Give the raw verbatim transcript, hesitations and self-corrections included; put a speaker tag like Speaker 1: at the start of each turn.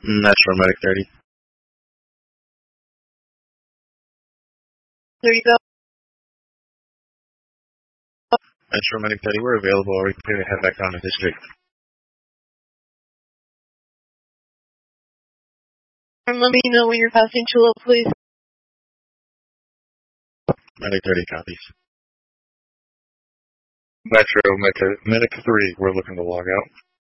Speaker 1: Metro Medic thirty.
Speaker 2: There you go.
Speaker 1: Metro Medic thirty, we're available. We're ready to head back down to district.
Speaker 2: And let me know when you're passing Chula, please.
Speaker 1: Medic thirty copies. Metro Medic three, we're looking to log out.